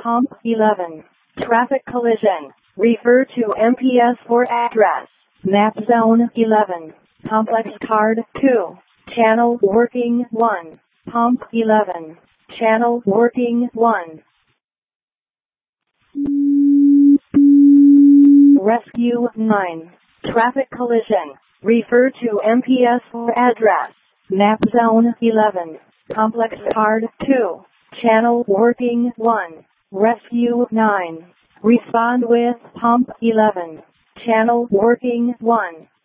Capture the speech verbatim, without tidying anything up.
Pump eleven. Traffic collision. Refer to M P S for address. Map zone eleven. Complex card two. Channel working one. Pump eleven. Channel working one. Rescue nine. Traffic collision. Refer to M P S for address. Map zone eleven. Complex card two. Channel working one. Rescue nine. Respond with Pump eleven. Channel working one.